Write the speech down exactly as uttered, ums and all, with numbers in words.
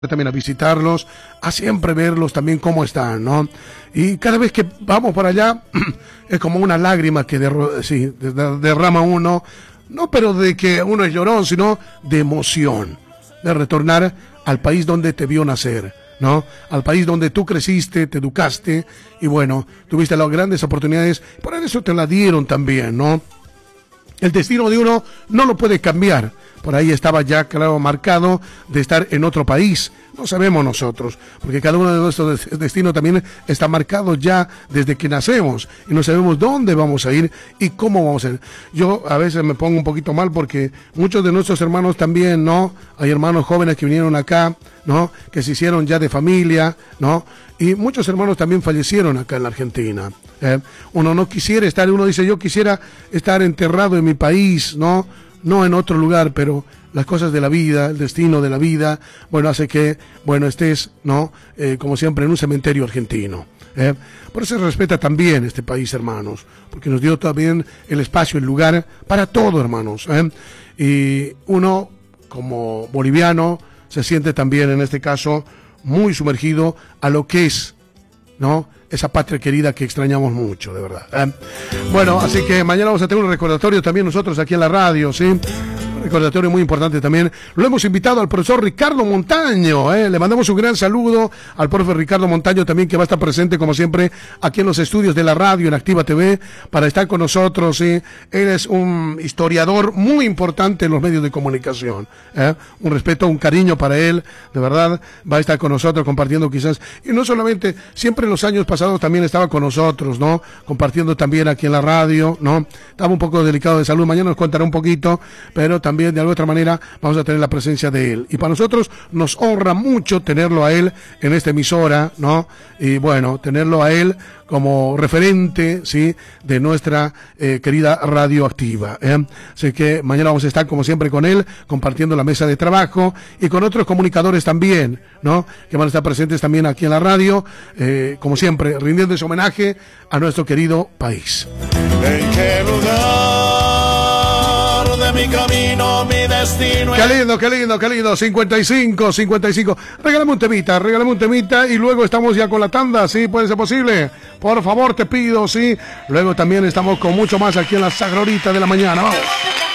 también a visitarlos, a siempre verlos también cómo están, ¿no? Y cada vez que vamos por allá, es como una lágrima que derro- sí, derrama uno, no pero de que uno es llorón, sino de emoción, de retornar al país donde te vio nacer, ¿no? Al país donde tú creciste, te educaste, y bueno, tuviste las grandes oportunidades, por eso te la dieron también, ¿no? El destino de uno no lo puede cambiar. Por ahí estaba ya, claro, marcado de estar en otro país. No sabemos nosotros, porque cada uno de nuestros destinos también está marcado ya desde que nacemos y no sabemos dónde vamos a ir y cómo vamos a ir. Yo a veces me pongo un poquito mal porque muchos de nuestros hermanos también, ¿no? Hay hermanos jóvenes que vinieron acá, ¿no? Que se hicieron ya de familia, ¿no? Y muchos hermanos también fallecieron acá en la Argentina. ¿eh? Uno no quisiera estar, uno dice, yo quisiera estar enterrado en mi país, ¿no? No en otro lugar, pero las cosas de la vida, el destino de la vida, bueno, hace que, bueno, estés, ¿no? Eh, como siempre, en un cementerio argentino. ¿eh? Por eso se respeta también este país, hermanos, porque nos dio también el espacio, el lugar para todo, hermanos. ¿eh? Y uno, como boliviano, se siente también, en este caso, muy sumergido a lo que es, ¿no? Esa patria querida que extrañamos mucho, de verdad. ¿eh? Bueno, así que mañana vamos a tener un recordatorio también nosotros aquí en la radio, ¿sí? Un recordatorio muy importante también. Lo hemos invitado al profesor Ricardo Montaño, ¿eh? Le mandamos un gran saludo al profe Ricardo Montaño también, que va a estar presente, como siempre, aquí en los estudios de la radio, en Activa T V, para estar con nosotros, ¿sí? Él es un historiador muy importante en los medios de comunicación, ¿eh? Un respeto, un cariño para él, de verdad, va a estar con nosotros compartiendo quizás, y no solamente, siempre en los años pasados también estaba con nosotros, ¿no? Compartiendo también aquí en la radio, ¿no? Estaba un poco delicado de salud, mañana nos contará un poquito, pero también de alguna otra manera vamos a tener la presencia de él. Y para nosotros nos honra mucho tenerlo a él en esta emisora, ¿no? Y bueno, tenerlo a él como referente, ¿sí? De nuestra eh, querida Radio Activa. ¿eh? Así que mañana vamos a estar como siempre con él, compartiendo la mesa de trabajo y con otros comunicadores también, ¿no? Que van a estar presentes también aquí en la radio, eh, como siempre, rindiendo ese homenaje a nuestro querido país. ¿En qué lugar de mi camino, mi destino? Qué lindo, qué lindo, qué lindo. cincuenta y cinco, cincuenta y cinco. Regálame un temita, regálame un temita y luego estamos ya con la tanda, ¿sí? ¿Puede ser posible? Por favor, te pido, ¿sí? Luego también estamos con mucho más aquí en la Sagrorita de la mañana. Vamos.